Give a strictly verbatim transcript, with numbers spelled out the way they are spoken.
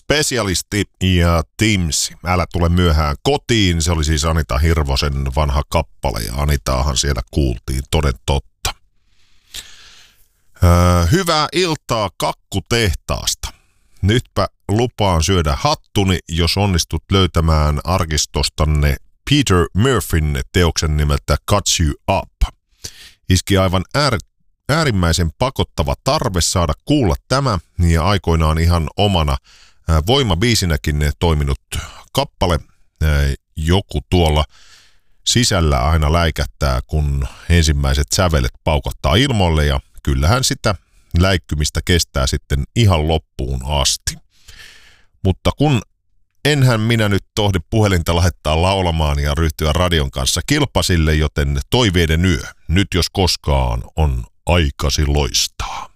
Specialisti ja Timsi. Älä tule myöhään kotiin. Se oli siis Anita Hirvosen vanha kappale ja Anitaahan siellä kuultiin toden totta. Öö, hyvää iltaa Kakkutehtaasta. Nytpä lupaan syödä hattuni, jos onnistut löytämään arkistostanne Peter Murphyn teoksen nimeltä Cut You Up. Iski aivan äär, äärimmäisen pakottava tarve saada kuulla tämä ja aikoinaan ihan omana ää, voimabiisinäkin toiminut kappale. Ää, joku tuolla sisällä aina läikättää, kun ensimmäiset sävelet paukottaa ilmoille ja kyllähän sitä läikkymistä kestää sitten ihan loppuun asti. Mutta kun enhän minä nyt tohdi puhelinta laittaa laulamaan ja ryhtyä radion kanssa kilpasille, joten toiveiden yö, nyt jos koskaan, on aikasi loistaa.